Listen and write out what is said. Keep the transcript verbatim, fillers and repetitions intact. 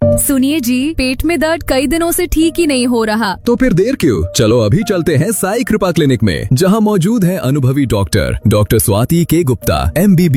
सुनिए जी, पेट में दर्द कई दिनों से ठीक ही नहीं हो रहा। तो फिर देर क्यों, चलो अभी चलते हैं साई कृपा क्लिनिक में, जहां मौजूद है अनुभवी डॉक्टर डॉक्टर स्वाति के गुप्ता एम बी बी